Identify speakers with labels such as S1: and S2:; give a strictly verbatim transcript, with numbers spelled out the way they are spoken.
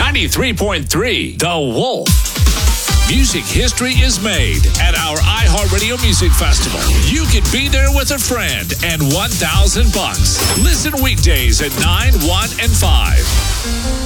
S1: ninety-three point three The Wolf. Music history is made at our iHeartRadio Music Festival. You can be there with a friend and one thousand bucks. Listen weekdays at nine, one, and five.